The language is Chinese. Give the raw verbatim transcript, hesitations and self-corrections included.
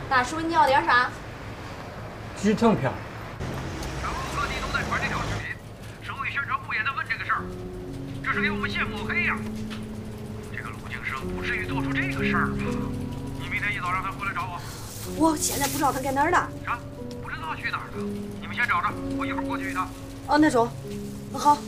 大叔，你要点啥？ 剧情片。 全国各地都在传这条视频，省委宣传部也在问这个事儿，这是给我们现抹黑呀！这个陆景生不至于做出这个事儿吧？你明天一早让他回来找我。 我现在不知道他在哪儿呢。 啥？不知道去哪儿了？你们先找着，我一会儿过去一趟。 哦，那中，好。